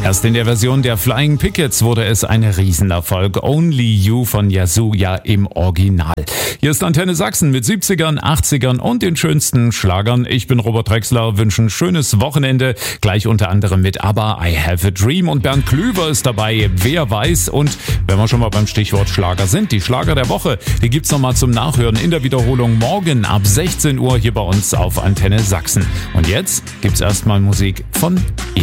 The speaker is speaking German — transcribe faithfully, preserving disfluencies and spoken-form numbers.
Erst in der Version der Flying Pickets wurde es ein Riesenerfolg. Only You von Yasuya im Original. Hier ist Antenne Sachsen mit siebzigern, achtzigern und den schönsten Schlagern. Ich bin Robert Drexler, wünsche ein schönes Wochenende. Gleich unter anderem mit ABBA, I Have a Dream, und Bernd Klüver ist dabei, Wer weiß. Und wenn wir schon mal beim Stichwort Schlager sind, die Schlager der Woche, die gibt's nochmal zum Nachhören in der Wiederholung morgen ab sechzehn Uhr hier bei uns auf Antenne Sachsen. Und jetzt gibt's erstmal Musik von